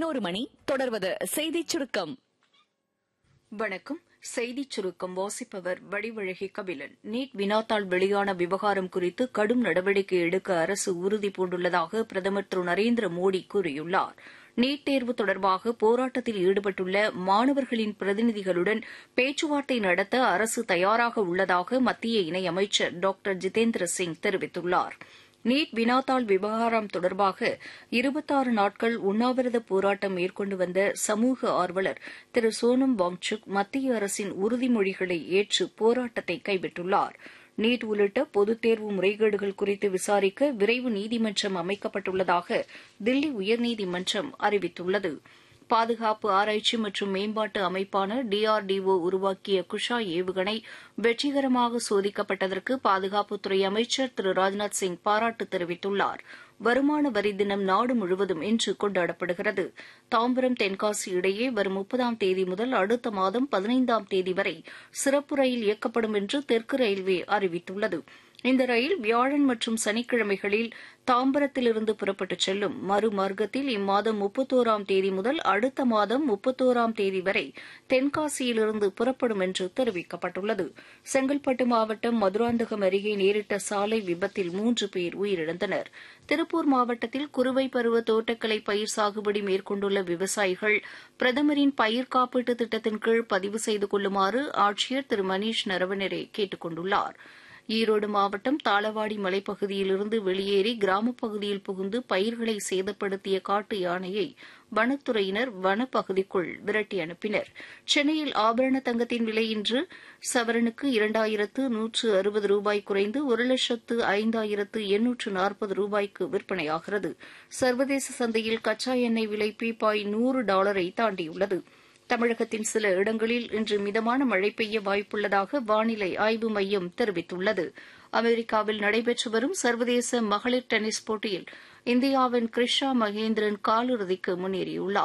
11 மணி. தொடர்வது செய்திச் சுருக்கம். வணக்கம். செய்திச் சுருக்கம் வாசிப்பவர் வடிவழகி கபிலன். நீட் வினாத்தாள் வெளியான விவகாரம் குறித்து கடும் நடவடிக்கை எடுக்க அரசு உறுதி பூண்டுள்ளதாக பிரதமர் திரு நரேந்திர மோடி கூறியுள்ளார். நீட் தேர்வு தொடர்பாக போராட்டத்தில் ஈடுபட்டுள்ள மாணவர்களின் பிரதிநிதிகளுடன் பேச்சுவார்த்தை நடத்த அரசு தயாராக உள்ளதாக மத்திய இணையமைச்சர் டாக்டர் ஜிதேந்திர சிங் தெரிவித்துள்ளார். நீட் வினாத்தாள் விவகாரம் தொடர்பாக 26 நாட்கள் உண்ணாவிரத போராட்டம் மேற்கொண்டு வந்த சமூக ஆர்வலர் திரு சோனம் வாங்சுக் மத்திய அரசின் உறுதிமொழிகளை ஏற்று போராட்டத்தை கைவிட்டுள்ளார். நீட் உள்ளிட்ட பொதுத் தேர்வு முறைகேடுகள் குறித்து விசாரிக்க விரைவு நீதிமன்றம் அமைக்கப்பட்டுள்ளதாக தில்லி உயர்நீதிமன்றம் அறிவித்துள்ளது. பாதுகாப்பு ஆராய்ச்சி மற்றும் மேம்பாட்டு அமைப்பான DRDO உருவாக்கிய குஷா ஏவுகணை வெற்றிகரமாக சோதிக்கப்பட்டதற்கு பாதுகாப்புத்துறை அமைச்சர் திரு ராஜ்நாத் சிங் பாராட்டு தெரிவித்துள்ளார். வருமான வரி தினம் நாடு முழுவதும் இன்று கொண்டாடப்படுகிறது. தாம்பரம் தென்காசி இடையே வரும் 30ஆம் தேதி முதல் அடுத்த மாதம் 15ஆம் தேதி வரை சிறப்பு ரயில் இயக்கப்படும் என்று தெற்கு ரயில்வே அறிவித்துள்ளது. இந்த ரயில் வியாழன் மற்றும் சனிக்கிழமைகளில் தாம்பரத்திலிருந்து புறப்பட்டுச் செல்லும். மறுமார்க்கத்தில் இம்மாதம் 31ஆம் தேதி முதல் அடுத்த மாதம் 31ஆம் தேதி வரை தென்காசியிலிருந்து புறப்படும் என்று தெரிவிக்கப்பட்டுள்ளது. செங்கல்பட்டு மாவட்டம் மதுராந்தகம் அருகே நேரிட்ட சாலை விபத்தில் 3 பேர் உயிரிழந்தனர். திருப்பூர் மாவட்டத்தில் குறுவை பருவ தோட்டக்கலை பயிர் சாகுபடி மேற்கொண்டுள்ள விவசாயிகள் பிரதமரின் பயிர் காப்பீட்டு திட்டத்தின் கீழ் பதிவு செய்து கொள்ளுமாறு ஆட்சியர் திரு மணீஷ் நரவனரே கேட்டுக் கொண்டுள்ளார். ஈரோடு மாவட்டம் தாளவாடி மலைப்பகுதியிலிருந்து வெளியேறி கிராமப் பகுதியில் புகுந்து பயிர்களை சேதப்படுத்திய காட்டு யானையை வனத்துறையினர் வனப்பகுதிக்குள் விரட்டி அனுப்பினர். சென்னையில் ஆபரண தங்கத்தின் விலை இன்று சவரனுக்கு 2160 ரூபாய் குறைந்து 1,05,840 ரூபாய்க்கு விற்பனையாகிறது. சர்வதேச சந்தையில் கச்சா எண்ணெய் விலை பீப்பாய் $100 தாண்டியுள்ளது. தமிழகத்தின் சில இடங்களில் இன்று மிதமான மழை பெய்ய வாய்ப்புள்ளதாக வானிலை ஆய்வு மையம் தெரிவித்துள்ளது. அமெரிக்காவில் நடைபெற்று வரும் சர்வதேச மகளிர் டென்னிஸ் போட்டியில் இந்தியாவின் கிருஷா மகேந்திரன் காலிறுதிக்கு முன்னேறியுள்ளார்.